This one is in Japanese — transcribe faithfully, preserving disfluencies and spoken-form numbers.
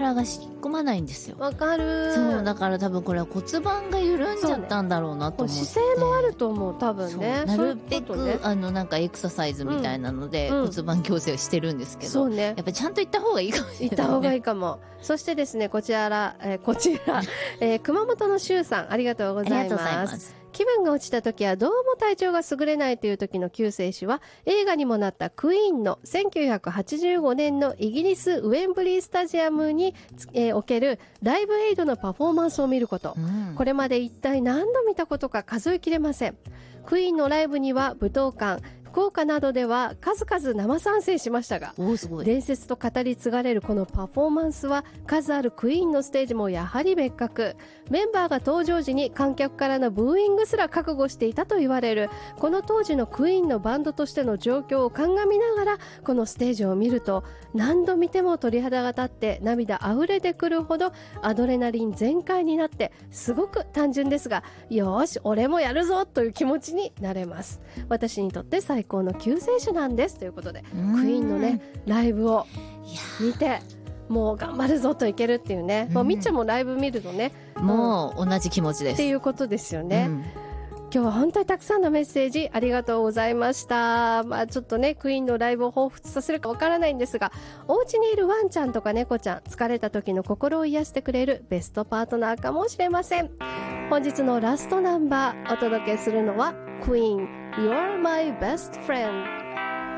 力が引っ込まないんですよ。 わかる。 そうだから多分これは骨盤が緩んじゃったんだろうなと思って、 姿勢もあると思う多分ね。 なるべく、 ね、 あのなんかエクササイズみたいなので、 うん、 骨盤矯正をしてるんですけど、 そうね、 やっぱりちゃんと行った方がいいかもしれない、ね、 行った方がいいかも。そしてですね、こちら、えー、こちら、えー、熊本のしゅうさん、ありがとうございます。 ありがとうございます。 気分が落ちた時はどうも体調が優れないという時の救世主は、映画にもなったクイーンのせんきゅうひゃくはちじゅうごねんのイギリスウェンブリースタジアムに、えー、おけるライブエイドのパフォーマンスを見ること、うん、これまで一体何度見たことか数えきれません。クイーンのライブには武道館、福岡などでは数々生参戦しましたが、 おすごい。 伝説と語り継がれるこのパフォーマンスは、数あるクイーンのステージもやはり別格。メンバーが登場時に観客からのブーイングすら覚悟していたと言われる、この当時のクイーンのバンドとしての状況を鑑みながらこのステージを見ると、何度見ても鳥肌が立って涙あふれてくるほどアドレナリン全開になって、すごく単純ですが、よし俺もやるぞという気持ちになれます。私にとって最高の救世主なんですということで、クイーンのねライブを見てもう頑張るぞといけるっていうね、もうみっちゃんもライブ見るのね、 もう同じ気持ちですっていうことですよね、うん、今日は本当にたくさんのメッセージありがとうございました。まあちょっとね、クイーンのライブを彷彿させるかわからないんですが、お家にいるワンちゃんとか猫ちゃん、疲れた時の心を癒してくれるベストパートナーかもしれません。本日のラストナンバーお届けするのはクイーン You're My Best Friend。